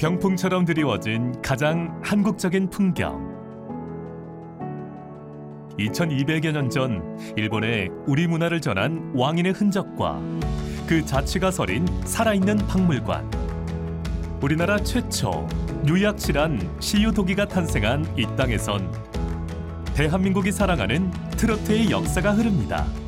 병풍처럼 드리워진 가장 한국적인 풍경. 2200여 년 전 일본에 우리 문화를 전한 왕인의 흔적과 그 자취가 서린 살아있는 박물관. 우리나라 최초 유약실한 시유도기가 탄생한 이 땅에선 대한민국이 사랑하는 트로트의 역사가 흐릅니다.